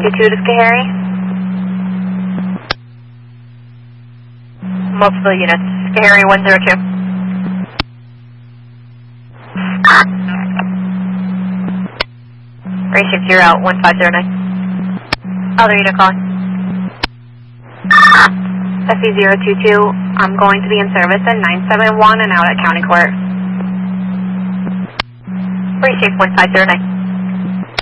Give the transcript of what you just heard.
122 to Schoharie. Multiple units, Schoharie 102. Ratio 0, 1509. Other unit calling. SE022, I'm going to be in service at 971 and out at County Court. Reshape 1509.